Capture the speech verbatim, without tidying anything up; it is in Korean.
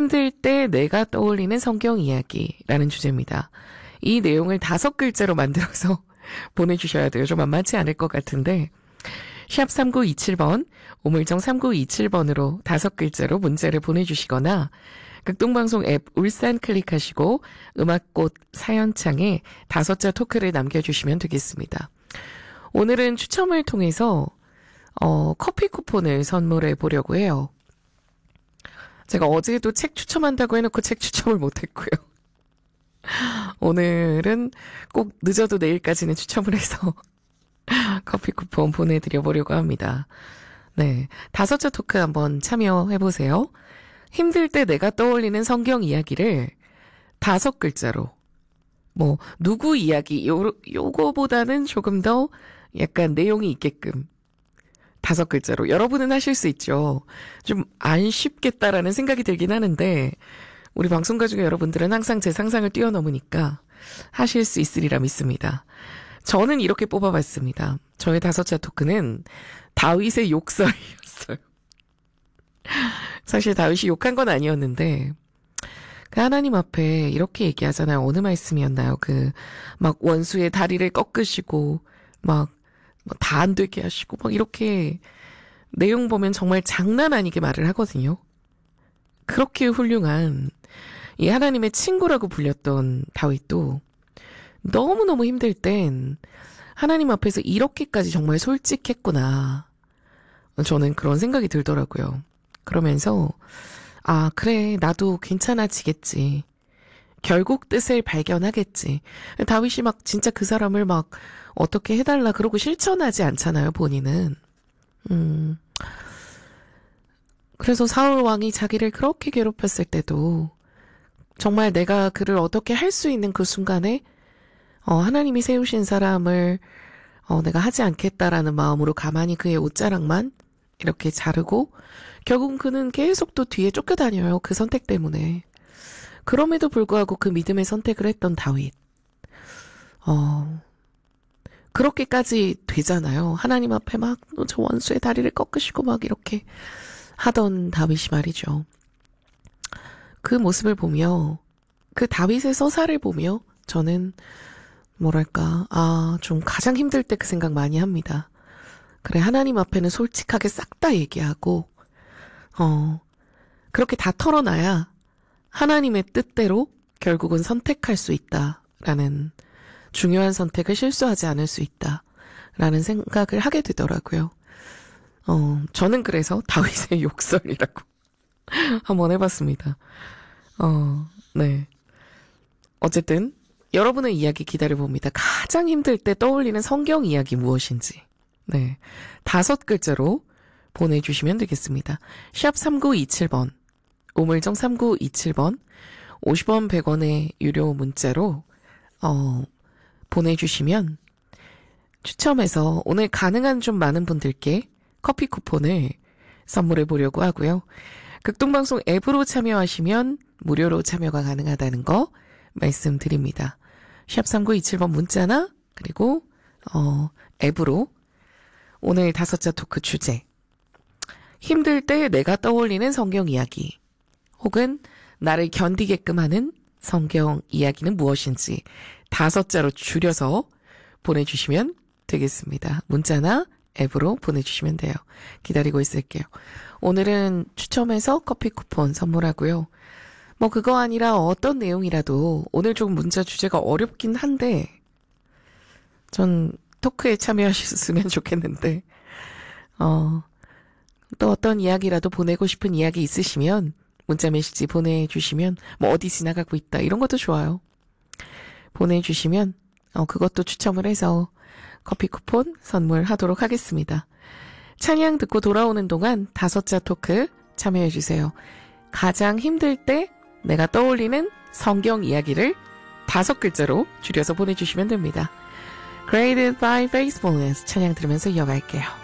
힘들 때 내가 떠올리는 성경 이야기라는 주제입니다. 이 내용을 다섯 글자로 만들어서 보내주셔야 돼요. 좀 만만치 않을 것 같은데 샵 삼구이칠 번, 우물정 삼구이칠 번으로 다섯 글자로 문자를 보내주시거나 극동방송 앱 울산 클릭하시고 음악꽃 사연창에 다섯자 토크를 남겨주시면 되겠습니다. 오늘은 추첨을 통해서 어, 커피 쿠폰을 선물해 보려고 해요. 제가 어제도 책 추첨한다고 해놓고 책 추첨을 못했고요. 오늘은 꼭 늦어도 내일까지는 추첨을 해서 커피 쿠폰 보내드려 보려고 합니다. 네, 다섯자 토크 한번 참여해보세요. 힘들 때 내가 떠올리는 성경 이야기를 다섯 글자로, 뭐 누구 이야기 요, 요거보다는 조금 더 약간 내용이 있게끔 다섯 글자로. 여러분은 하실 수 있죠. 좀 안 쉽겠다라는 생각이 들긴 하는데 우리 방송가 중에 여러분들은 항상 제 상상을 뛰어넘으니까 하실 수 있으리라 믿습니다. 저는 이렇게 뽑아봤습니다. 저의 다섯자 토크는 다윗의 욕설이었어요. 사실 다윗이 욕한 건 아니었는데 그 하나님 앞에 이렇게 얘기하잖아요. 어느 말씀이었나요? 그 막 원수의 다리를 꺾으시고 막 다 안 되게 하시고 막 이렇게 내용 보면 정말 장난 아니게 말을 하거든요. 그렇게 훌륭한 이 하나님의 친구라고 불렸던 다윗도 너무너무 힘들 땐 하나님 앞에서 이렇게까지 정말 솔직했구나. 저는 그런 생각이 들더라고요. 그러면서 아 그래 나도 괜찮아지겠지. 결국 뜻을 발견하겠지. 다윗이 막 진짜 그 사람을 막 어떻게 해달라 그러고 실천하지 않잖아요, 본인은. 음. 그래서 사울 왕이 자기를 그렇게 괴롭혔을 때도 정말 내가 그를 어떻게 할 수 있는 그 순간에 어, 하나님이 세우신 사람을 어, 내가 하지 않겠다라는 마음으로 가만히 그의 옷자락만 이렇게 자르고 결국은 그는 계속 또 뒤에 쫓겨다녀요. 그 선택 때문에. 그럼에도 불구하고 그 믿음의 선택을 했던 다윗. 어, 그렇게까지 되잖아요. 하나님 앞에 막 저 원수의 다리를 꺾으시고 막 이렇게 하던 다윗이 말이죠. 그 모습을 보며 그 다윗의 서사를 보며 저는 뭐랄까 아, 좀 가장 힘들 때 그 생각 많이 합니다. 그래 하나님 앞에는 솔직하게 싹 다 얘기하고 어 그렇게 다 털어놔야 하나님의 뜻대로 결국은 선택할 수 있다라는 중요한 선택을 실수하지 않을 수 있다라는 생각을 하게 되더라고요. 어 저는 그래서 다윗의 욕설이라고 한번 해봤습니다. 어 네. 어쨌든 여러분의 이야기 기다려봅니다. 가장 힘들 때 떠올리는 성경 이야기 무엇인지. 네. 다섯 글자로 보내주시면 되겠습니다. 샵 삼구이칠 번, 우물정 삼구이칠 번, 오십 원 백 원의 유료 문자로 어, 보내주시면 추첨해서 오늘 가능한 좀 많은 분들께 커피 쿠폰을 선물해 보려고 하고요. 극동방송 앱으로 참여하시면 무료로 참여가 가능하다는 거 말씀드립니다. 샵 삼구이칠 번 문자나 그리고 어, 앱으로 오늘 다섯자 토크 주제 힘들 때 내가 떠올리는 성경 이야기 혹은 나를 견디게끔 하는 성경 이야기는 무엇인지 다섯자로 줄여서 보내주시면 되겠습니다. 문자나 앱으로 보내주시면 돼요. 기다리고 있을게요. 오늘은 추첨해서 커피 쿠폰 선물하고요. 뭐 그거 아니라 어떤 내용이라도 오늘 좀 문자 주제가 어렵긴 한데 전 토크에 참여하셨으면 좋겠는데 어, 또 어떤 이야기라도 보내고 싶은 이야기 있으시면 문자 메시지 보내주시면 뭐 어디 지나가고 있다 이런 것도 좋아요. 보내주시면 어, 그것도 추첨을 해서 커피 쿠폰 선물하도록 하겠습니다. 찬양 듣고 돌아오는 동안 다섯자 토크 참여해주세요. 가장 힘들 때 내가 떠올리는 성경 이야기를 다섯 글자로 줄여서 보내주시면 됩니다. Created by Faithfulness 찬양 들으면서 이어갈게요.